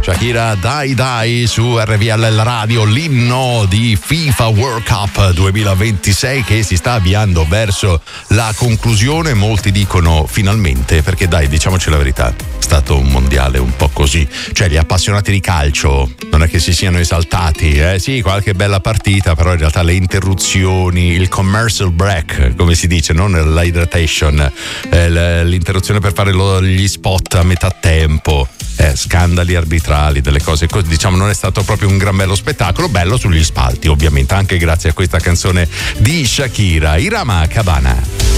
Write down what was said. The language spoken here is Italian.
Shakira, dai dai, su RVL Radio, l'inno di FIFA World Cup 2026 che si sta avviando verso la conclusione. Molti dicono finalmente, perché dai, diciamoci la verità, è stato un mondiale un po' così, cioè gli appassionati di calcio non è che si siano esaltati, sì, qualche bella partita, però in realtà le interruzioni, il commercial break, come si dice, non l'hydration, l'interruzione per fare gli spot a metà tempo, scandali arbitrali, delle cose così, diciamo non è stato proprio un gran bello spettacolo, bello sugli spalti ovviamente, anche grazie a questa canzone di Shakira, Irama Cabana.